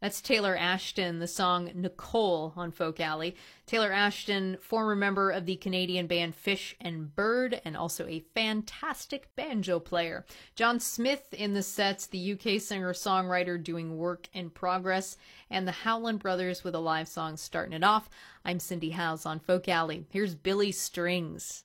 That's Taylor Ashton, the song Nicole on Folk Alley. Taylor Ashton, former member of the Canadian band Fish and Bird, and also a fantastic banjo player. John Smith in the sets, the UK singer-songwriter doing Work in Progress, and the Howland Brothers with a live song starting it off. I'm Cindy Howes on Folk Alley. Here's Billy Strings.